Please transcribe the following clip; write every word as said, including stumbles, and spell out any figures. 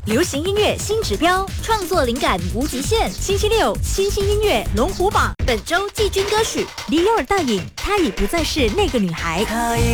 流行音乐新指标，创作灵感无极限。星期六，新兴音乐龙虎榜，本周季军歌曲李友尔大影，她已不再是那个女孩。